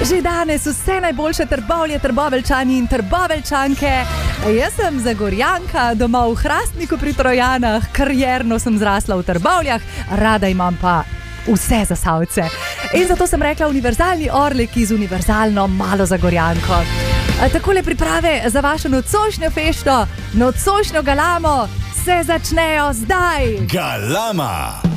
Že danes vse najboljše Trbovlje, Trboveljčani in Trboveljčanke. Jaz sem Zagorjanka, doma v Hrastniku pri Trojanah, karierno sem zrasla v Trbovljah, rada imam pa vse Zasavce. In zato sem rekla univerzalni orleki z univerzalno malo Zagorjanko. Takole priprave za vašo nocojšnjo fešto, nocojšnjo galamo se začnejo zdaj. Galama!